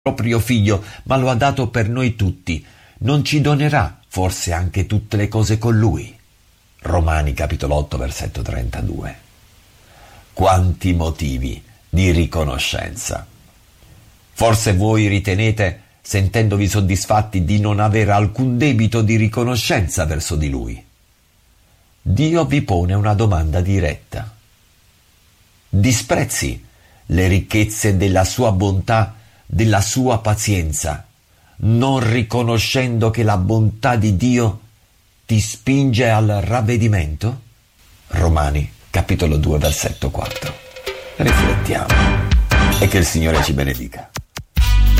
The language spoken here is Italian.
proprio figlio, ma lo ha dato per noi tutti, non ci donerà forse anche tutte le cose con lui? Romani capitolo 8 versetto 32. Quanti motivi di riconoscenza! Forse voi ritenete, sentendovi soddisfatti, di non avere alcun debito di riconoscenza verso di lui. Dio vi pone una domanda diretta. Disprezzi le ricchezze della sua bontà, della sua pazienza, non riconoscendo che la bontà di Dio ti spinge al ravvedimento? Romani capitolo 2 versetto 4. Riflettiamo e che il Signore ci benedica.